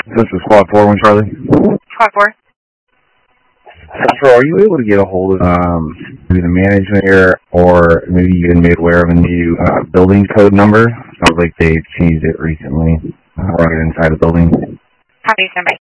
This is Squad 4-1 Charlie. Squad 4. Central, are you able to get a hold of maybe the management here, or maybe you've been made aware of a new building code number? Sounds like they've changed it recently. Right inside a building. Copy, stand by.